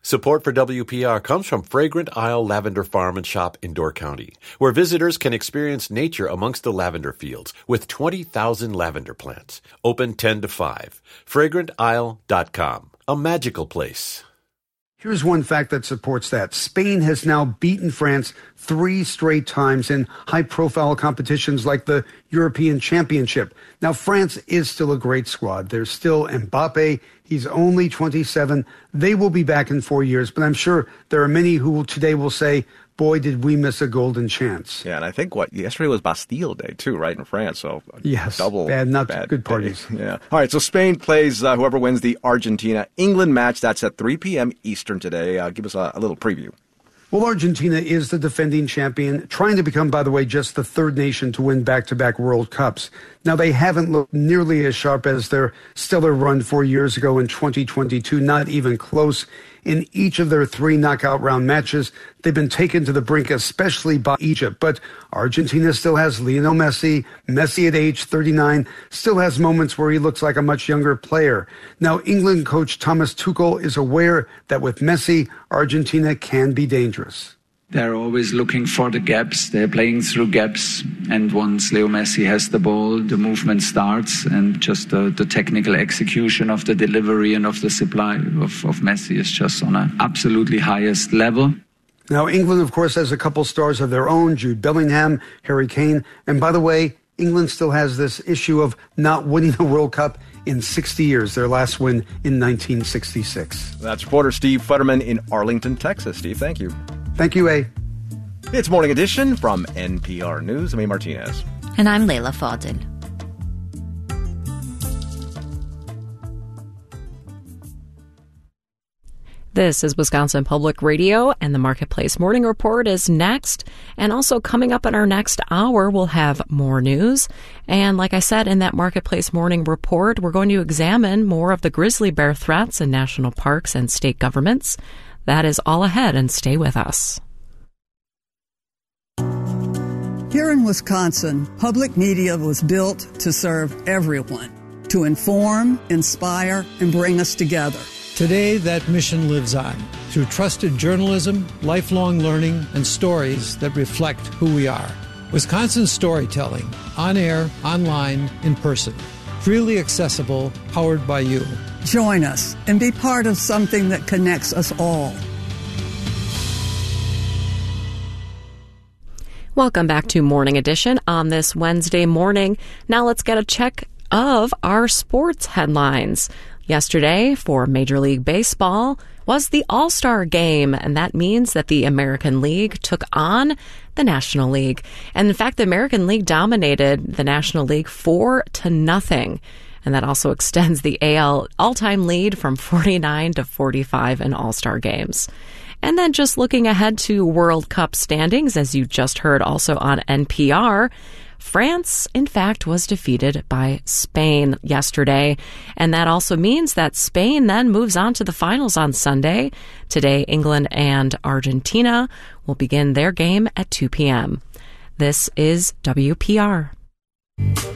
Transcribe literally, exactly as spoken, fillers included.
Support for W P R comes from Fragrant Isle Lavender Farm and Shop in Door County, where visitors can experience nature amongst the lavender fields with twenty thousand lavender plants. Open ten to five. fragrant isle dot com. A magical place. Here's one fact that supports that. Spain has now beaten France three straight times in high-profile competitions like the European Championship. Now, France is still a great squad. There's still Mbappe. He's only twenty-seven. They will be back in four years, but I'm sure there are many who will, today will say, boy, did we miss a golden chance. Yeah, and I think, what, yesterday was Bastille Day, too, right, in France, so yes, double bad, not bad good parties. Day. Yeah. All right, so Spain plays uh, whoever wins the Argentina-England match. That's at three p.m. Eastern today. Uh, give us a, a little preview. Well, Argentina is the defending champion, trying to become, by the way, just the third nation to win back-to-back World Cups. Now, they haven't looked nearly as sharp as their stellar run four years ago in twenty twenty-two, not even close. In each of their three knockout round matches, they've been taken to the brink, especially by Egypt. But Argentina still has Lionel Messi. Messi at age thirty-nine still has moments where he looks like a much younger player. Now, England coach Thomas Tuchel is aware that with Messi, Argentina can be dangerous. They're always looking for the gaps. They're playing through gaps. And once Leo Messi has the ball, the movement starts, and just the, the technical execution of the delivery and of the supply of, of Messi is just on an absolutely highest level. Now, England, of course, has a couple stars of their own, Jude Bellingham, Harry Kane. And by the way, England still has this issue of not winning a World Cup in sixty years, their last win in nineteen sixty-six. That's reporter Steve Futterman in Arlington, Texas. Steve, thank you. Thank you, A. It's Morning Edition from N P R News. I'm A. Martinez. And I'm Layla Fadil. This is Wisconsin Public Radio, and the Marketplace Morning Report is next. And also coming up in our next hour, we'll have more news. And like I said, in that Marketplace Morning Report, we're going to examine more of the grizzly bear threats in national parks and state governments. That is all ahead, and stay with us. Here in Wisconsin, public media was built to serve everyone, to inform, inspire, and bring us together. Today, that mission lives on through trusted journalism, lifelong learning, and stories that reflect who we are. Wisconsin storytelling, on air, online, in person. Freely accessible, powered by you. Join us and be part of something that connects us all. Welcome back to Morning Edition on this Wednesday morning. Now let's get a check of our sports headlines. Yesterday, for Major League Baseball, was the All-Star Game, and that means that the American League took on the National League. And in fact, the American League dominated the National League four to nothing. And that also extends the A L all-time lead from forty-nine to forty-five in All-Star games. And then just looking ahead to World Cup standings, as you just heard also on N P R, France, in fact, was defeated by Spain yesterday. And that also means that Spain then moves on to the finals on Sunday. Today, England and Argentina will begin their game at two p.m. This is W P R.